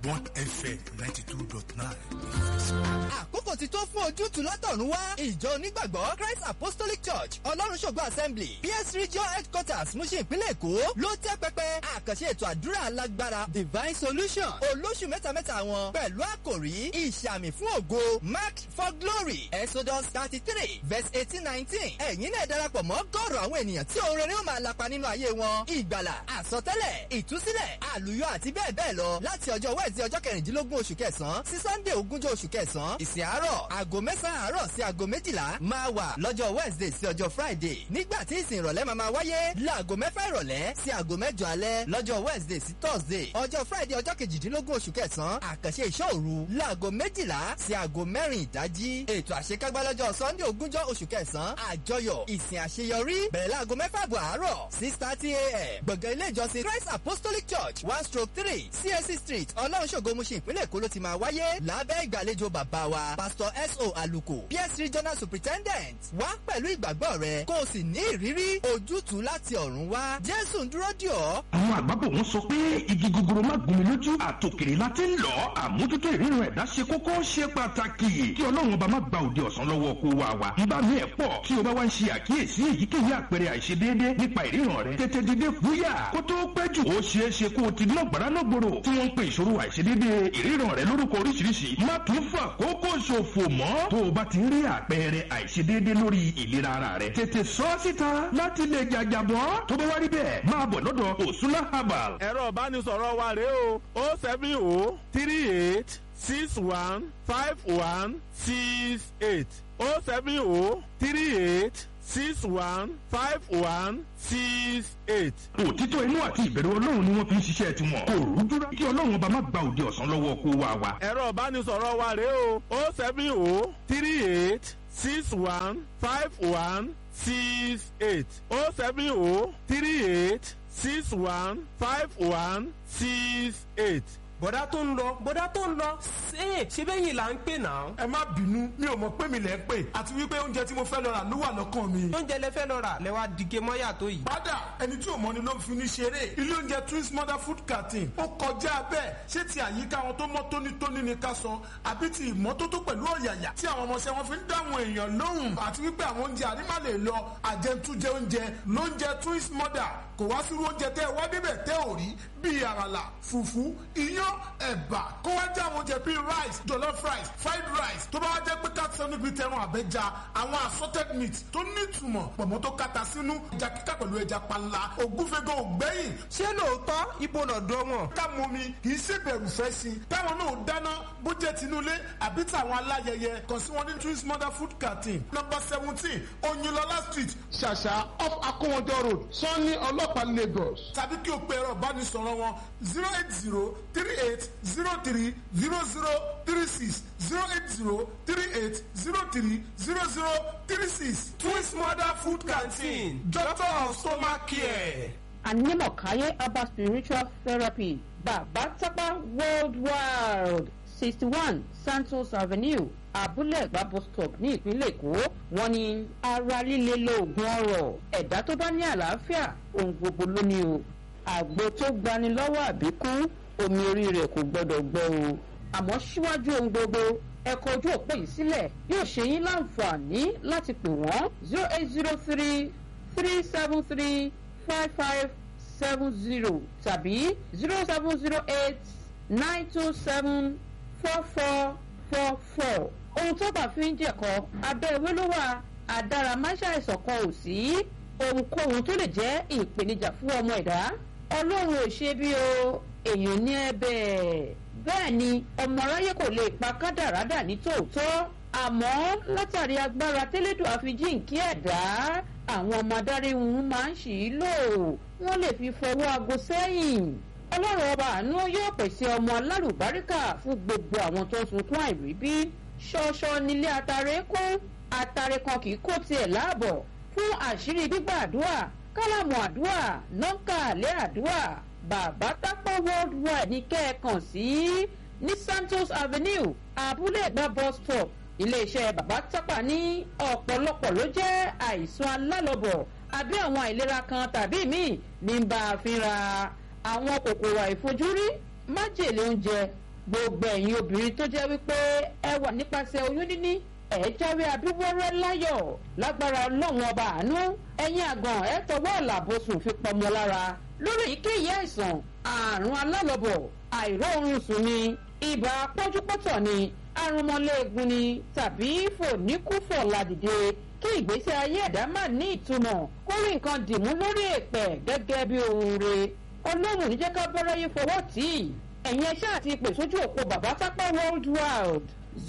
Bond FM 92.9. Àkókò ti tó fún ojútùú látọ̀run wá. Ìjọ onígbàgbọ́ Christ Apostolic Church Ọlọ́runṣògo Assembly PS Regional Headquarters Mushin ìpínlẹ̀ Èkó ló tẹ́ pẹpẹ àkànṣe ètò àdúrà alágbára Divine Solution olóṣù mẹ́tamẹ́ta wọn pẹ̀lú àkòrí ìṣàmì fún ògo Marked for Glory Exodus 33 verse 18-19. Ẹ̀yin náà darapọ̀ mọ́ gọ́ọ̀rọ̀ àwọn ènìyàn tí oore ni ó máa lapa nínú ayé wọn. Ìgbàlà, àsọtẹ́lẹ̀, ìtúsílẹ̀, àlùyọ àti bẹ́ẹ̀ bẹ́ẹ̀ lọ láti ọjọ́ Wednesday ọjọ́ 16 oṣù kẹsàn-án sí Sunday 20 oṣù kẹsàn-án. Ìsìn àárọ̀ aago 9 àárọ̀ sí aago 12 máa wà lọ́jọ́ Wednesday sí ọjọ́ Friday. Nígbà tí ìsìn ìrọ̀lẹ́ máa wáyé láago 6 ìrọ̀lẹ́ sí aago 8 alẹ́ lọ́jọ́ Wednesday sí Thursday. Ọjọ́ Friday ọjọ́ 18 oṣù kẹsàn-án àkànṣe ìṣọ́ òru láago 12 sí aago 4 ìdájí. Ètò àṣekágbá lọ́jọ́ Sunday 20 oṣù kẹsàn-án àjọyọ̀ ìsìn àṣeyọrí bẹ̀rẹ̀ láago 6 àárọ̀ 6:30 a.m. Gbọ̀ngàn ilé ìjọsìn Christ Apostolic Church 1/3 CAC Street Ọlọ́runṣògo Mushin ìpínlẹ̀ Èkó ló ti máa wáyé lábẹ́ ìgbàlejò bàbá wa Pastor S.O. Aluko PS Regional Superintendent. Wá pẹ̀lú ìgbàgbọ́ rẹ kó o sì ní ìrírí ojútùú láti ọ̀run wá. Jésù ń dúró dì ọ́. Àwọn àgbàbọ̀ wọn sọ pé igi gogoro má gún mi lójú àtòkèrè láti ń lọ àmójútó ìríran ẹ̀dá ṣe kókó ṣe pàtàkì kí Ọlọ́run ọba má gba òde ọ̀sán lọ́wọ́ kó wa wá. Ìbá mi ẹ̀ pọ̀ tí o bá wá ń ṣe àkíyèsí èyíkéyìí àpẹẹrẹ àìṣedéédé nípa ìríran rẹ tètè dìde fúyà kó tó pẹ́ jù ó ṣeé ṣe kó o ti ná gbàrà náà gbòòrò tí wọ́n ń pe ìṣòro àìṣedéédé ìríran rẹ lórúkọ oríṣiríṣi má tún fà kókó ṣòfò mọ́ tó o bá ti rí àpẹẹrẹ àìṣedéédé lórí ìlera ara rẹ tètè sọ ọ́ síta láti lè jàjàbọ́ tó bá wá rí bẹ́ẹ̀ máa bọ̀ lọ́dọ̀ Òsúnlá Herbal. ẹ̀rọ ìbánisọ̀rọ̀ wa rèé o 07038 61 51 68 07038 61 51 68. Òtítọ́ inú àti ìbẹ̀rù Ọlọ́run ni wọ́n fi ń ṣiṣẹ́ tiwọn. Kò rúdúrà kí Ọlọ́run ọba má gba òde ọ̀sán lọ́wọ́ kó wa wá. ẹ̀rọ ìbánisọ̀rọ̀ wa rèé o 07038 61 51 68 07038 61 51 68. bọ̀dá tó ń lọ ṣé bẹ́yìn là ń pè náà. ẹ má bínú mi ò mọ̀ pé mi lẹ́ ń pè àti wípé oúnjẹ tí mo fẹ́ lọ rà ló wà lọ́kàn mi. oúnjẹ lẹ fẹ́ lọ rà lẹ wá dìge mọ́yà tó yìí. padà ẹni tí ò mọ̀ ni ló fi ní ṣeré ilé oúnjẹ Twins Mother Food Canteen ó kọjá bẹ́ẹ̀ ṣé ti àyíká wọn tó mọ́ tónítóní ni ká sọ àbí ti ìmọ́tótó pẹ̀lú ọ̀yàyà tí àwọn ọmọọṣẹ́ wọn fi ń dáhùn èèyàn lóhùn àti wípé àwọn oúnjẹ àrímà lè lọ àjẹtújẹ oúnjẹ lóúnjẹ Twins Mother kò wá sírú oúnjẹ tẹ́ ẹ wá débẹ̀ tẹ́ ò rí bíi àràlà fùfú iyán ẹ̀bà kó wá jẹ́ àwọn oúnjẹ bíi rice jollof rice fried rice tó bá wá jẹ́ pé káàtó níbi tẹran àbẹ́ja àwọn assorted meat tó nítumọ̀ pọ̀mọ́ tó kata sínú ẹja kíkà pẹ̀lú ẹja panla ògúnfẹ́gàn ògbẹ́yìn. ṣé lóòótọ́ ibo lọ́dọ̀ wọn. ká mú mi kì í ṣe bẹ̀rù fẹ́ sí i táwọn náà dáná bó jẹ́ tinúlé àbí tàwọn aláyẹyẹ kàn sí wọn ní Twins Mother Food Canteen number 17 Oyinlọlá street ṣàṣà off Akówọjọ road Sanni ọlọ́pàá Lagos tàbí kí o pe ẹ̀rọ ìbánisọ̀rọ̀ wọn 08038030036 08038030036 Twins Mother Food Canteen Doctor of Stomach Care. Anímọ̀káyé Herbal Spiritual Therapy Bàbá Tápá Worldwide 61 Santos Avenue Abúlé Ẹ̀gbá bus stop ní ìpínlẹ̀ Èkó. Wọ́n ní ara líle lóògùn ọrọ̀ ẹ̀dá tó bá ní àlàáfíà ohun gbogbo ló ní o. Àgbo tó gbani lọ́wọ́ àbíkú omi orí rẹ̀ kò gbọ́dọ̀ gbọ́ o. Àmọ́ síwájú ohun gbogbo ẹ̀kọ́ ojú òpó yìí sílẹ̀ yóò ṣe yín láǹfààní láti pè wọ́n 0803 373 5570 tàbí 0708 927 4444. Ohun tó bá fi ń jẹ̀kọ́ abẹ́ ìwé ló wà àdáramáṣá ìṣọ̀kan ò sí ohunkóhun tó lè jẹ́ ìpèníjà fún ọmọ ẹ̀dá Ọlọ́run ò ṣe bí o èèyàn ní ẹ̀bẹ̀. Bẹ́ẹ̀ ni ọmọ aráyé kò lè pa kádàrádà ní tòótọ́ àmọ́ látàrí agbára tẹ́lẹ̀dùn àfijíǹkí ẹ̀dá àwọn ọmọ adarí wọn máa ń ṣì í lò wọ́n lè fi fọwọ́ aago sẹ́yìn. Ọlọ́run ọba àánú yóò pèsè ọmọ alálùbáríkà fún gbogbo àwọn tó ń sunkún àìríbí. ṣọ̀ṣọ̀ nílé atare kún atare kan kì í kó tiẹ̀ láàbọ̀ fún àṣírí gbígbà àdúrà kálámù àdúrà nọ́ńkà àlẹ́ àdúrà Bàbá Tápá Worldwide ní kẹ́ẹ̀kan sí ní Santos Avenue Abúlé Ẹ̀gbá bus stop. Iléeṣẹ́ Bàbá Tápá ní ọ̀pọ̀lọpọ̀ ló jẹ́ àìsàn alálọ́bọ̀ àbí àwọn àìlera kan tàbí míì ní bá a fínra. Àwọn kòkòrò àìfojúrí májèlé oúnjẹ gbogbo ẹ̀yin obìnrin tó jẹ́ wípé ẹ wà nípasẹ̀ oyún níní ẹ jáwé abíwọ́rẹ́ láyọ̀ lágbára ọlọ́run ọba àánú ẹ̀yin àgàn ẹ tọwọ́ àlàbòsùn fi pọmọ lára lórí èyíkéyìí àìsàn àrùn alálọ́bọ̀ àìróorun sùn ni ibà pọ́njúpọ́tọ̀ ni arúmọléegun ni tàbí fòníkúfọ̀ ládìde kí ìgbésí ayé ẹ̀dá má ní ìtumọ̀ kó rí nǹkan dìmú lórí èpẹ̀ gẹ́gẹ́ bí ohun re ọlọ́run ní jẹ́ ká bọ́rọ̀ yín fọwọ́ tì í ẹ̀yin ẹṣẹ́ àti ìpè sójú òpó bàbá tápá world wide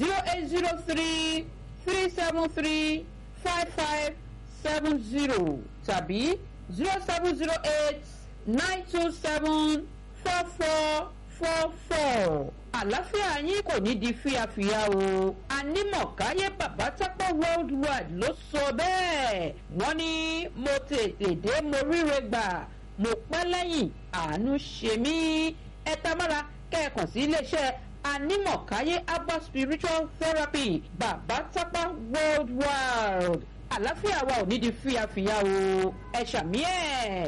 08033735570 tàbí 0708-927-4444. àlàáfíà yín kò ní di fíafíà o anímọ̀káyé bàbá tápá world wide ló sọ bẹ́ẹ̀ wọ́n ní mo tètè dé mo ríre gbà mo pẹ́ lẹ́yìn àánú ṣe mí ẹ tamára kẹ́ẹ̀kan sí iléeṣẹ́ anímọ̀káyé herbal spiritual therapy bàbá tápá world wide àlàáfíà wa ò ní di fíafíà o ẹ ṣàmì ẹ̀.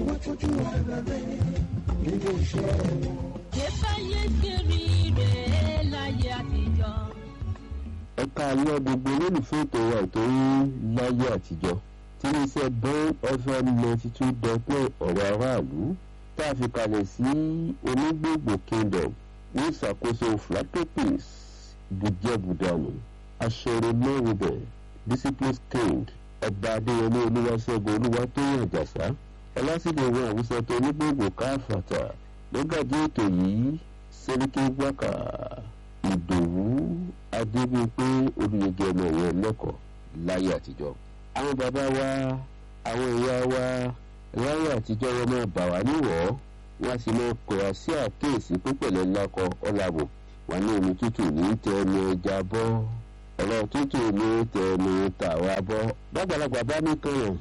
ẹ káàárọ̀ gbogbo olólùfẹ́ ètò wa ètò yín láyé àtijọ́ tí iléeṣẹ́ bond fm 92.9 ọ̀rọ̀ aráàlú tá a fi kalẹ̀ sí onígbògbò kingdom ní ìṣàkóso philanthropist bùjẹ́bùdàmù aṣọ́rẹ́ mẹ́rìndẹ̀ disciples king ọba adéyẹmí olúwaṣẹ́gun olúwatóyìn àjàsá ọlásìlẹ̀ wọn àwùjọ tó onígbògbò káfàtà lọ́gàdí ètò yìí sẹ́ríkì wákà ìdòwú adébíyipé olùyẹgẹ ọmọ ìyẹn lẹ́kọ̀ọ́ láyé àtijọ́ àwọn bàbá wa àwọn ìyá wa láyé àtijọ́ wọn máa bà wá níwọ̀ wọn sì máa kọ̀ra sí àkéèsí pípẹ̀lẹ́ lákọ ọ̀làbò wà ní omi tútù ní tẹnu ẹja bọ́ ọ̀rọ̀ tútù ní tẹnu tàwa bọ́ bàgbàlagbà bá mi kàn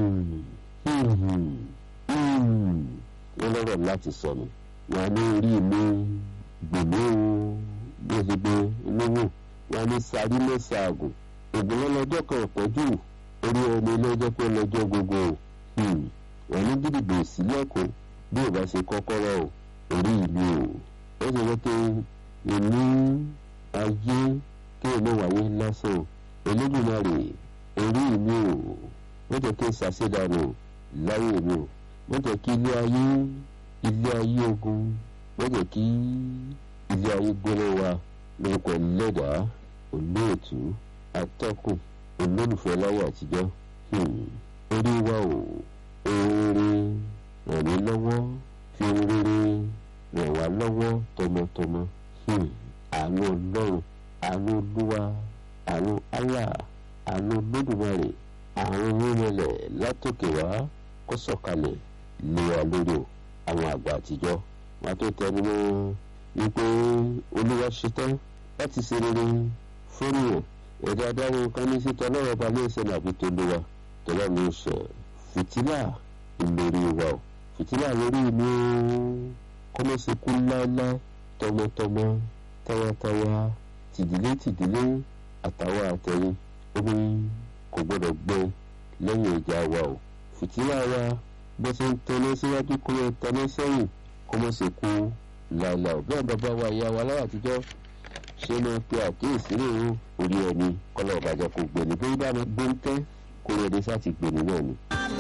wọ́n lọ́rọ̀ láti sọnù wọn ní orí mi gbòmí gbèsègbè olówó wọn ní sáré mẹ́sàgùn ògùn lọ́lọ́jọ́ kan ọ̀pọ̀jù orí ẹni lọ́jọ́ pé lọ́jọ́ gbogbo wọn ní gidigbo sílẹ̀kùn bí ò bá ṣe kọ́kọ́rọ́ orí ìlú ó ṣe wọ́n pé ìní ayé kí ẹ̀ mọ́ wáyé lásán Olódùmarè orí ìlú wọ́n jẹ́ kí n ṣàṣedànù láyé mi wọ́n jẹ́ kí ilé ayé ogun wọ́n jẹ́ kí ilé ayé gbọ́dọ̀ wa lórúkọ lẹ́dàá olóòtú atọ́kùn olólùfẹ́ láyé àtijọ́ orí wa ò oore ràn mí lọ́wọ́ fi oore ràn wá lọ́wọ́ tọmọtọmọ àánú ọlọ́run àánú olúwa àánú Allah àánú Olódùmarè àánú mímọlẹ̀ látòkè wá kó sọ̀kalẹ̀ lé wa lórí àwọn àgbà àtijọ́ wọn tó tẹnu mọ́ wípé olúwa ṣetán láti ṣe rere fúnìyàn ẹ̀dá adáwọ̀ kan ní síta lọ́wọ́ balẹ̀ ẹsẹ̀ nàbí tó lé wa tọ́lá mi sọ fìtílà lórí wa o fìtílà lórí mi kọ́mọ́sẹ̀kú láéláé tọmọtọmọ tayátayá tìdílé àtàwọn àtẹ̀yìn omi kò gbọ́dọ̀ gbẹ lẹ́yìn ìjà wa o fìtílà wa bó ṣe ń tẹ̀lé síwájú kó lè tẹ̀lé sẹ́yìn kọ́mọ́sẹ̀kú láéláé bẹ́ẹ̀ bàbá wa ìyá wa láyé àtijọ́ ṣe máa pe àkíyèsí rèé orí ẹni kọ́lọ́ ọ̀bàjẹ́ kò gbẹ̀ni bí bá mi gbé ń tẹ́ kó lè dé sáà ti gbẹ̀ni náà ni.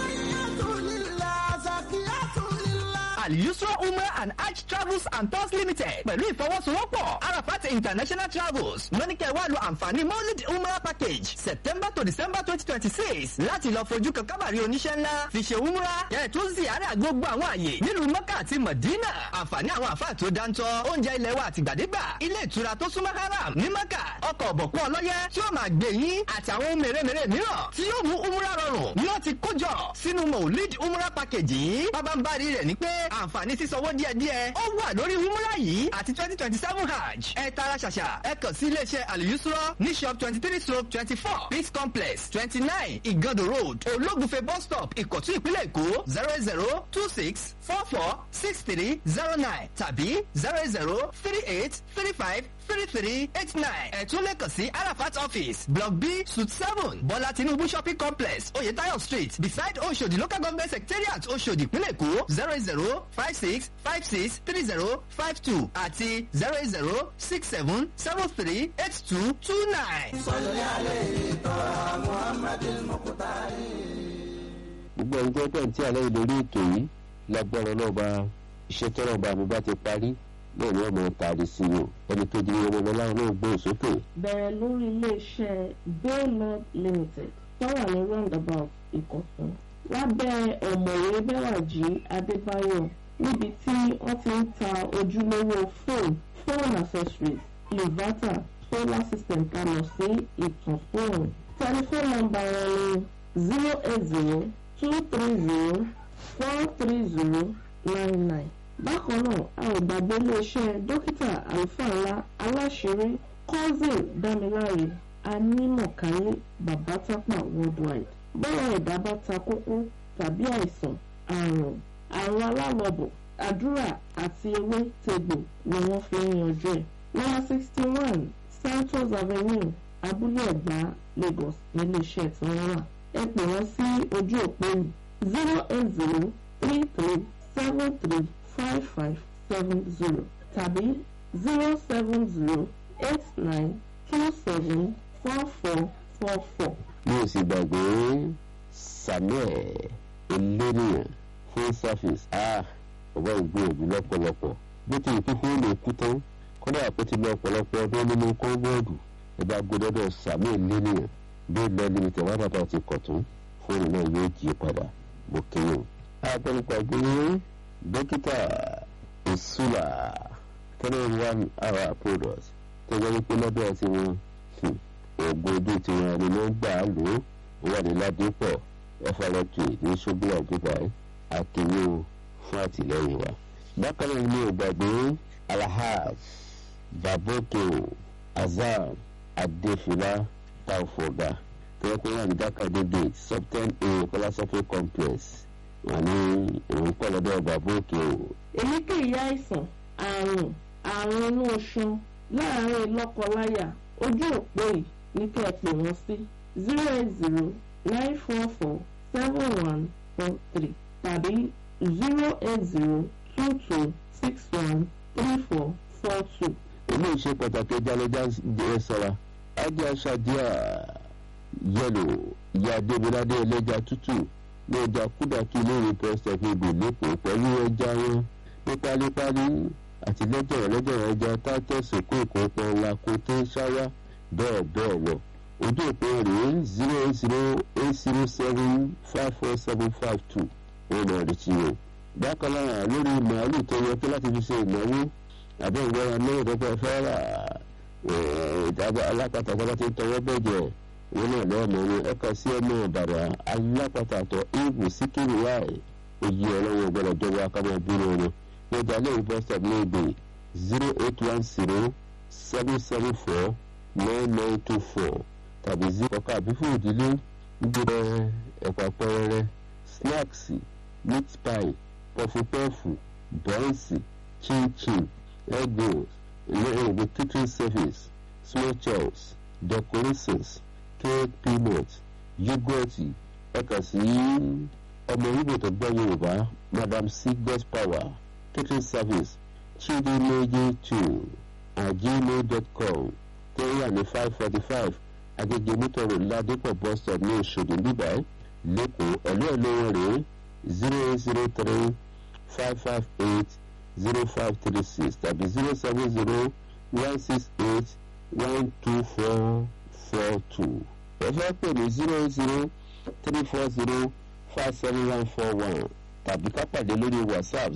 Al-Yusra Umrah and Hajj Travels and Tours Limited pẹ̀lú ìfọwọ́sowọ́pọ̀ Arafat International Travels lóníkẹ́ wà lọ àǹfààní Maulid Umrah Package September to December 2026 láti lọ fojú kan kábàárì oníṣẹ́ ńlá fi ṣe Umrah yẹn tó ziyara gbogbo àwọn àyè nílùú Mẹ́kà àti Mẹ̀dínà àǹfààní àwọn àfáà tó dáńtọ́ oúnjẹ ilẹ̀ wa àtìgbàdégbà ilé ìtura tó súnmọ́ haram ní Mẹ́kà ọkọ̀ ọ̀bọ̀kún ọlọ́yẹ tí ó máa gbé yín àtàwọn mèremère mìíràn tí yóò mú Umrah rọrùn ni wọ́n ti kójọ sínú Maulid Umrah Package yìí bábánbárí rẹ̀ ní pé àǹfààní sísanwó díẹ̀díẹ̀ ó wà lórí Umrah yìí àti 2027 hajj ẹ tara ṣàṣà ẹ kàn sí iléeṣẹ́ Al-Yusra ní shop 23/24 Peace Complex 29 Igando Road Ológunfe bus stop Ìkọ̀tún ìpínlẹ̀ Èkó 0026446309 tàbí 003835 3389. ẹ tún lè kàn sí Arafat office block B suite 7 Bọ́lá Tinubu shopping complex Oyetayo street beside Oshodi local government secretariat Oshodi ìpínlẹ̀ Èkó 0056563052 àti 08067738229. gbogbo ẹni tó pẹ̀ tí alẹ́ ìlérí ètò yìí lágbára ọlọ́ba iṣẹ́ tọ́lọ́ba mi bá ti parí náà ni ọmọ tààrí sí o ẹni kejì ní ọmọ ọlọ́lá náà gbé sókè. bẹ̀rẹ̀ lórí iléeṣẹ́ Baylord Limited tó wà ní roundabout Ìkọ̀tún lábẹ́ ọ̀mọ̀wé Bẹ́wàjí Adébáyọ̀ níbi tí wọ́n ti ń ta ojúlówó phone accessories inverter solar system kalọ̀ sí ìtàn fóònù. tẹlifóònù nọ́mbà wọn ni 08023043099. bákan náà a ò gbàgbé iléeṣẹ́ dókítà àlùfáà ńlá aláṣẹrí cousin Dámiláre Anímọ̀káyé Bàbátàpá worldwide. bẹ́ẹ̀ ẹ̀dá bá ta kókó tàbí àìsàn àrùn alálọ́bọ̀ àdúrà àti ewé tegbò ni wọ́n fi ń yanjú ẹ̀. Number 61 Santos Avenue Abúlé Ẹ̀gbá Lagos níléeṣẹ́ tí wọ́n wà. ẹ pè wọ́n sí ojú òpó 08033735570 tàbí 07089274444. mi ò sì gbàgbé Samuel eléníyàn fún service ọba ìgbìyànjú lọ́pọ̀lọpọ̀ bó ti kú fóònù kú tán kọ́dà àpótí lọ ọ̀pọ̀lọpọ̀ ọdún nínú kọ́ńbọ́ọ̀dù ẹ̀bá gbọdọ̀dọ̀ Samuel eléníyàn bí lọ́ọ̀lì ní tẹ̀wá bàbá ti Kọ̀tún fóònù náà yóò jí padà bó kéwòn. àpẹẹrẹ gbé dókítà Ìsúlà 3-in-1 hour products tó jẹ́ wípé lọ́dọ̀ tí wọ́n oògùn ojú tí wọ́n ẹni ló ń gbà á lò ó wà ní Ládìpọ̀ FRT ní ṣógbìlà Dubai àkèwé fún àtìlẹ́yìn wa. bákan náà ní ògbàgbé Alhaj Baboke Azam Adéfìlà Taufoga tó yẹ kó wà ní Dakade gate sub-10A Kọ́lásọ́fẹ́ complex wà ní ìrìn pọ̀ lọ́dọ̀ Baboke o. èyíkéyìí àìsàn àrùn inú oṣù láàárín lọ́kọ-láyà ojú òpó yìí ní kẹ́ ẹ pè wọ́n sí 08094471143 tàbí 08022613442. ilé iṣẹ́ pàtàkì ẹjálẹ́jà sọ̀rọ̀ ajá ṣàdíà yẹlò ìyá adébíládé ẹlẹ́jà tútù ní ọjà kúdàkì lórí pẹ́sẹ̀ fìgbò lẹ́kọ̀ọ́ pẹ̀lú ẹja wọn ní pálípálí àti lẹ́jọ̀rọ̀ ẹja tátẹ́sì kó ìkópọ̀ ńlá kó tó ṣáwá bẹ́ẹ̀ bẹ́ẹ̀ lọ. ojú òpó rèé 08080754752 ọ̀nà àdìtì o. bákan náà lórí màálù tó yẹ kí láti fi ṣe ìnáwó àbẹ́ ìwọ́ra mẹ́rẹ̀ẹ́dọ́gbọ̀n fẹ́ rà ìjábọ̀ alápàtà tó bá ti ń tọwọ́ bẹ́jẹ̀ wọn náà lọ́ọ̀mọ́ ni ẹ̀ka sí ọmọ Ìbàdàn alápàtà tó ìbù síkírù wáì oyè ọlọ́wọ́ gbọ́dọ̀ jọba akábọ̀ bínú wọn lọ́jà lẹ́yìn bọ́sítọ̀ ní èdè 08107749924 tàbí ọkọ̀ àbífò ìdílé gbogbo ẹ̀pà pẹ́rẹ́rẹ́ snacks meat pie pọfupọ́ọ̀fù bọ́ǹsì chinchin egg rolls ilé catering service small chows decorations cake peanut yogurt ẹ̀ka sí ọmọ Ìgbò tó gbọ́ Yorùbá Madam C God's Power catering service chidimeje2@gmail.com tó yà ní 545 Agége mọ́tòrò Ládìpọ̀ bus stop ní Òṣòdì Dubai lẹ́kọ̀ọ́ ẹ̀lọ́ọ̀lọ́wọ́ rèé 08035580536 tàbí 07016812442. ẹ fẹ́ pè ní 08034057141 tàbí ká pàdé lórí WhatsApp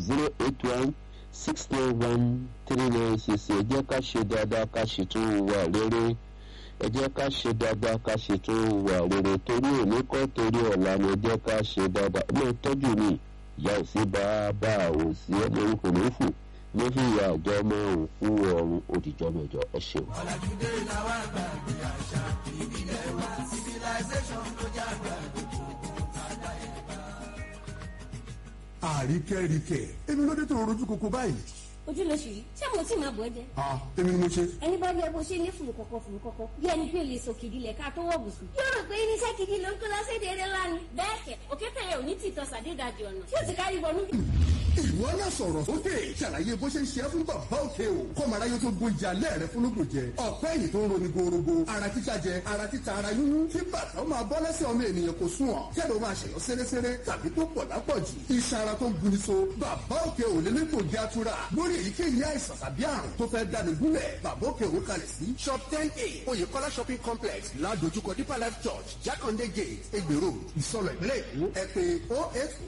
08169139966. ẹ jẹ́ ká ṣe dáadáa ká ṣètò ìwà rere ẹ jẹ́ ká ṣe dáadáa ká ṣètò ìwà rere torí òní kọ́ torí ọ̀la ni ẹ jẹ́ ká ṣe dáadáa ọmọ ìtọ́jú mi ìyá ò sí bá ò sí ọmọ orúkọ lófù ló fi ìyá àjọ ọmọ òkú ọ̀run òdìjọ́ mẹ́jọ ẹ ṣeun. ọ̀làjúdé làwọn àgbàgbé àṣà ìbílẹ̀ wa civilization ló jẹ́ àgbàgbé gbogbo tàdá ìbá. àríkẹ́ríkẹ́ èmi ló dé tó rojú koko báyìí. ojú ló ṣì rí ṣé mo tí máa bọ̀ ẹ́ jẹ. èmi ni mo ṣe. ẹni bá rí ẹ bó ṣe ní fùrùkọ̀kọ̀ bí ẹni pé lè sọ kìdí lẹ̀ ká tó wọ̀ bùsùn. yóò rò pé irinṣẹ́ kìdí ló ń kó lọ séde eré lánàá. bẹ́ẹ̀ kẹ̀ òkété yẹn ò ní tìtọ́ sàdédàjì ọ̀nà tí ó ti kárí wọnú. ìwọ náà sọ̀rọ̀ sókè ṣàlàyé bó ṣe ń ṣe é fún bàbá òkè o kọ́mọ aráyé tó gbó ìjàlẹ̀ rẹ fúnlógún jẹ ọ̀pẹ́ ẹ̀yìn tó ń roni gorogo ara títa jẹ ara títa ara yúnyún kí bàtà máa bọ́ lẹ́sẹ̀ ọmọ ènìyàn kò sún ọ̀ kẹ́lẹ́ máa ṣẹ̀yọ́ sẹ́rẹ́sẹ́rẹ́ tàbí tó pọ̀ lápọ̀jù iṣan ara tó ń guni so bàbá òkè ò lè lẹ́kọ̀ọ́ jẹ́ àtúrà lórí èyíkéyìí àìsàn tàbí àrùn tó fẹ́ dáni gúnlẹ̀ bàbá òkè ò kalẹ̀ sí shop 10A oyèkọ́lá shopping complex ládojúkọ deeper life church jákàndé gate egbèrò ìsọlọ ìpínlẹ̀ èkó ẹ pè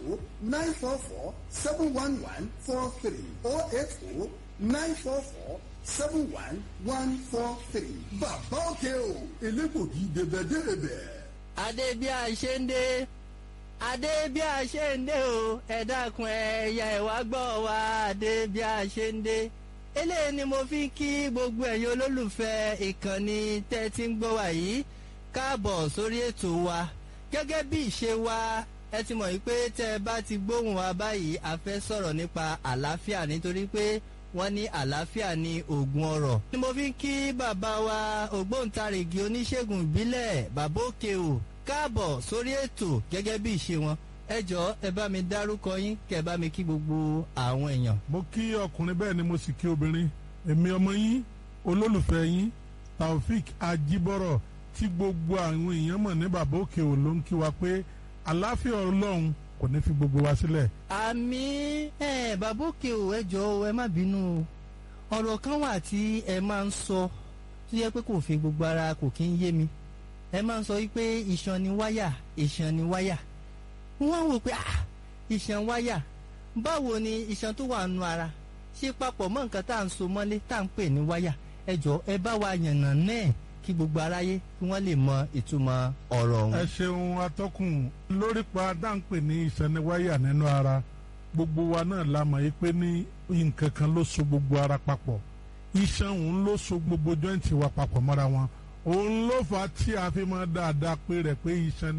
080-944-71143 bàbá òkè o elégbògi débẹ̀débẹ̀. adé bí a ṣe ń dé adé bí a ṣe ń dé o ẹ dákun ẹ̀yà ẹ̀wá gbọ́ wa adé bí a ṣe ń dé eléyìí ni mo fi ń kí gbogbo ẹ̀yin olólùfẹ́ ìkànnì tẹ́ ti ń gbọ́ wa yìí káàbọ̀ sórí ètò wa gẹ́gẹ́ bí ìṣe wa ẹ ti mọ̀ wípé tẹ́ ẹ bá ti gbóhùn wa báyìí a fẹ́ sọ̀rọ̀ nípa àlàáfíà nítorí pé wọ́n ní àlàáfíà ní oògùn ọrọ̀. ni mo fi ń kí bàbá wa ògbóǹtarìgì oníṣègùn ìbílẹ̀ bàbá òkè o káàbọ̀ sórí ètò gẹ́gẹ́ bí ìṣe wọn ẹ jọ̀ọ́ ẹ bá mi dárúkọ yín kẹ́ ẹ bá mi kí gbogbo àwọn èèyàn. mo kí ọkùnrin bẹ́ẹ̀ ni mo sì kí obìnrin èmi ọmọ yín olólùfẹ́ yín Taofik Ajibọrọ tí gbogbo àwọn èèyàn mọ̀ ní bàbá òkè ò ló ń kí wa pé àlàáfíà Ọlọ́run kò ní fi gbogbo wa sílẹ̀. àmín bàbá òkè ò ẹ jọ̀ọ́ ẹ má bínú ọ̀rọ̀ kan wà tí ẹ máa ń sọ tó yẹ pé kò fi gbogbo ara kò kí ń yé mi ẹ máa ń sọ wípé iṣan ni wáyà iṣan ni wáyà wọ́n á wò pé iṣan wáyà báwo ni iṣan tó wà nù ara ṣe papọ̀ mọ́ nǹkan tá à ń so mọ́lé tá à ń pè ní wáyà ẹ jọ̀ọ́ ẹ bá wa yànnà náà kí gbogbo aráyé kí wọ́n lè mọ ìtumọ̀ ọ̀rọ̀ ọ̀hún. ẹ ṣeun atọ́kùn lórí pa dáńpè ní ìsẹniwáyà nínú ara gbogbo wa náà la mọ̀ yìí pé ní nǹkan kan ló so gbogbo ara papọ̀ iṣan òun ló so gbogbo jọ́ǹtì wa papọ̀ mọ́ra wọn òun ló fà á tí a fi máa dáadáa pé rẹ̀ pé iṣan